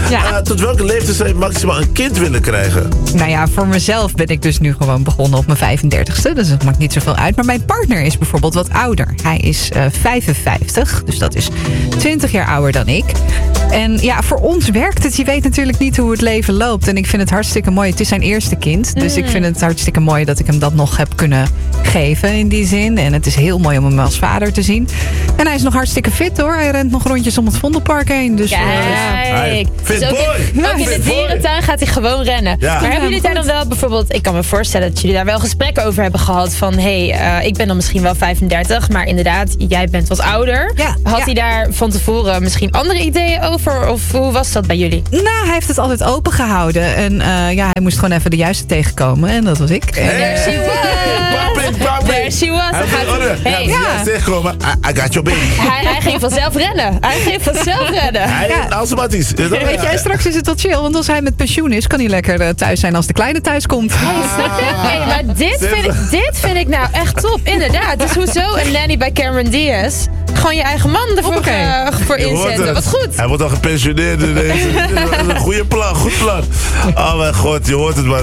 Ja. Tot welke leeftijd zou je maximaal een kind willen krijgen? Nou ja, voor mezelf ben ik dus nu gewoon begonnen op mijn 35ste. Dus dat maakt niet zoveel uit. Maar mijn partner is bijvoorbeeld wat ouder. Hij is 55, dus dat is 20 jaar ouder dan ik. En ja, voor ons werkt het. Je weet natuurlijk niet hoe het leven loopt. En ik vind het hartstikke mooi. Het is zijn eerste kind. Dus ik vind het hartstikke mooi dat ik hem dat nog heb kunnen geven in die zin. En het is heel mooi om hem als vader te zien. En hij is nog hartstikke fit hoor. Hij rent nog rondjes om het Vondelpark heen. Dus, Kijk. Fit Dus ook boy! ook in de dierentuin gaat hij gewoon rennen. Ja. Maar hebben jullie daar dan wel bijvoorbeeld... Ik kan me voorstellen dat jullie daar wel gesprekken over hebben gehad. Van, ik ben dan misschien wel 35. Maar inderdaad, jij bent wat ouder. Ja, Had ja. hij daar van tevoren misschien andere ideeën over? Of hoe was dat bij jullie? Nou, hij heeft het altijd open gehouden. En hij moest gewoon even de juiste tegenkomen. En dat was ik. En, There she was. There she was. Ja, tegenkomen. I got your baby. Hij ging vanzelf rennen. Hij is automatisch. Weet jij, straks is het wel chill. Want als hij met pensioen is, kan hij lekker thuis zijn als de kleine thuis komt. Hey, maar dit vind ik nou echt top. Inderdaad. Dus hoezo een nanny bij Cameron Diaz? Gewoon je eigen man ervoor voor inzetten. Wat goed. Hij wordt al gepensioneerd. Een goede plan, goed plan. Oh mijn god, je hoort het maar.